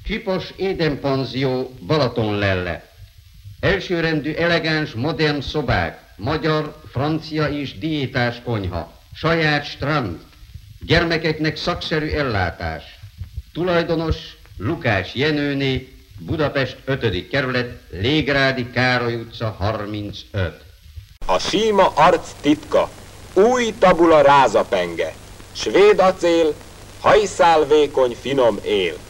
Csipos édenpanzió Balatonlelle. Elsőrendű elegáns, modern szobák, magyar, francia és diétás konyha, saját strand, gyermekeknek szakszerű ellátás. Tulajdonos Lukács Jenőné, Budapest 5. kerület, Légrádi Károly utca 35. A síma arc titka, új tabula rázapenge, svéd acél, hajszál vékony finom él.